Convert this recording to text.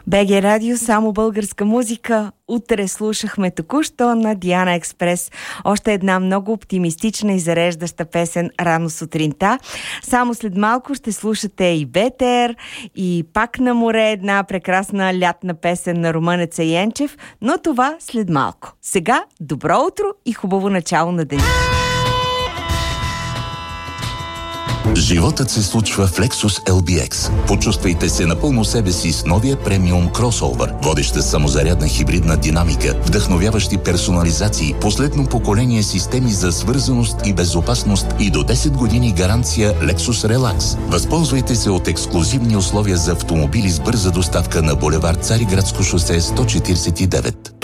БГ Радио, само българска музика. Утре слушахме току-що на Диана Експрес още една много оптимистична и зареждаща песен рано сутринта. Само след малко ще слушате и БТР, и Пак на море, една прекрасна лятна песен на румънеца Енчев, но това след малко. Сега добро утро и хубаво начало на деня. Животът се случва в Lexus LBX. Почувствайте се напълно себе си с новия премиум кросовър. Водеща самозарядна хибридна динамика, вдъхновяващи персонализации, последно поколение системи за свързаност и безопасност и до 10 години гаранция Lexus Relax. Възползвайте се от ексклузивни условия за автомобили с бърза доставка на булевард Цариградско шосе 149.